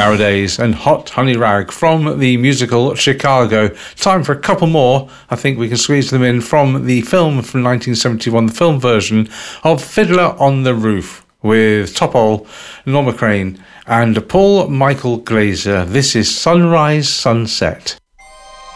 nowadays, and Hot Honey Rag from the musical Chicago. Time for a couple more. I think we can squeeze them in from the film from 1971, the film version of Fiddler on the Roof, with Topol, Norma Crane, and Paul Michael Glaser. This is Sunrise Sunset.